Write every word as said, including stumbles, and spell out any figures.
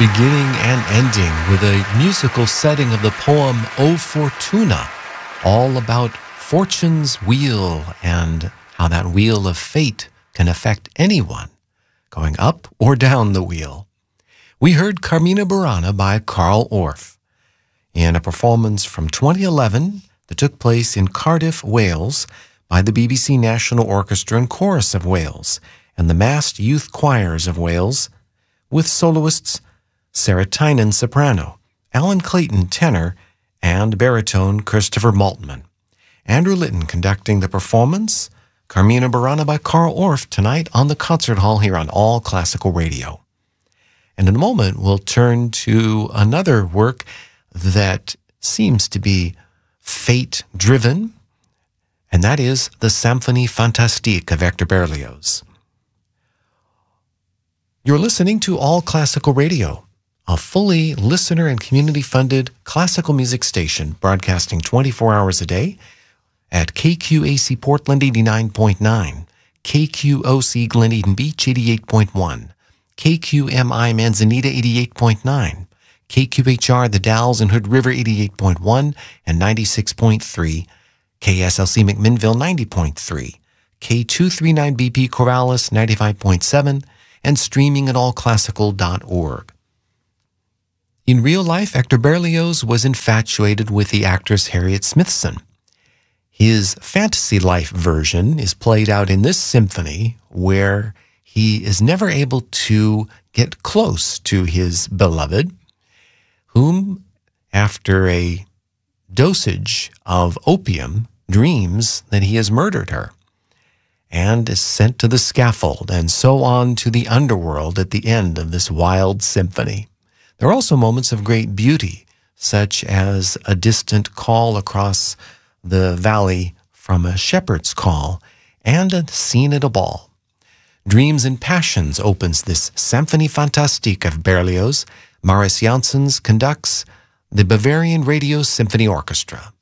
beginning and ending with a musical setting of the poem O Fortuna, all about fortune's wheel and how that wheel of fate can affect anyone, going up or down the wheel. We heard Carmina Burana by Carl Orff in a performance from twenty eleven that took place in Cardiff, Wales, by the B B C National Orchestra and Chorus of Wales and the Massed Youth Choirs of Wales, with soloists Sarah Tynan, soprano, Alan Clayton, tenor, and baritone Christopher Maltman. Andrew Litton conducting the performance, Carmina Burana by Carl Orff, tonight on the Concert Hall here on All Classical Radio. And in a moment, we'll turn to another work that seems to be fate-driven, and that is the Symphonie Fantastique of Hector Berlioz. You're listening to All Classical Radio, a fully listener and community-funded classical music station broadcasting twenty-four hours a day at K Q A C Portland eighty-nine point nine, K Q O C Glen Eden Beach eighty-eight point one, K Q M I Manzanita eighty-eight point nine, K Q H R The Dalles and Hood River eighty-eight point one and ninety-six point three, K S L C McMinnville ninety point three, K two thirty-nine B P Corvallis ninety-five point seven, and streaming at all classical dot org. In real life, Hector Berlioz was infatuated with the actress Harriet Smithson. His fantasy life version is played out in this symphony, where he is never able to get close to his beloved, whom, after a dosage of opium, dreams that he has murdered her, and is sent to the scaffold, and so on to the underworld at the end of this wild symphony. There are also moments of great beauty, such as a distant call across the valley from a shepherd's call, and a scene at a ball. Dreams and Passions opens this Symphonie Fantastique of Berlioz. Marius Janssens conducts the Bavarian Radio Symphony Orchestra.